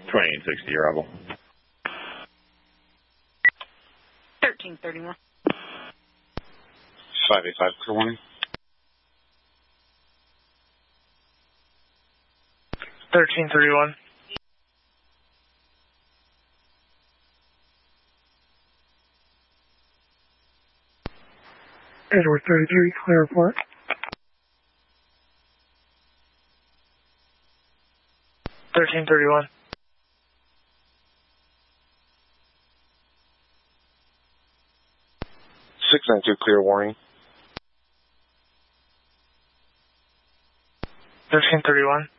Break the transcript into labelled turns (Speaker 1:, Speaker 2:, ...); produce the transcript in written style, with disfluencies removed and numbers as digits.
Speaker 1: 2860, Rebel.
Speaker 2: 1331.
Speaker 3: 585, clear warning.
Speaker 4: 1331.
Speaker 5: Edward 33, clear report.
Speaker 4: 1331.
Speaker 3: 692, clear warning.
Speaker 4: 1331.